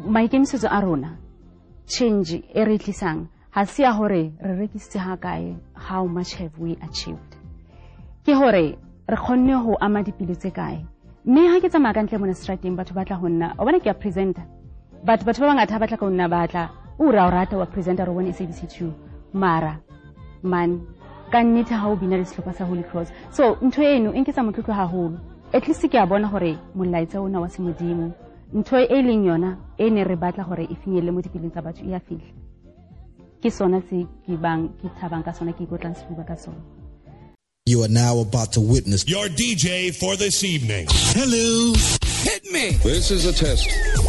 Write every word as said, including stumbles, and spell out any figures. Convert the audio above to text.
maikemisetso a rona change e re tlisang ha se ya hore re rekisitse ha kae, how much have we achieved, ke hore re khonne ho ama dipilo tse kae. Mme ha ke tsamaya ka ntle mona strateng batho batla ho nna o bona ke a presenter, but batho ba bangata batla ka nna batla o ra o rata wa presenter ro bona S A B C two mara man ka nnete ha o bina le sehlopha sa Holy Cross. So ntho eno e nketsa motlotlo haholo, at least ke a bona hore molaetsa ona wa semodimo ntho e leng yona e ne re batla hore e finyelle mo dipeleng tsa batho e a fihla. Ke sona se ke bang ke thabang ka sona, ke ikotlang sefuba ka sona. You are now about to witness your D J for this evening. Hello. Hit me. This is a test.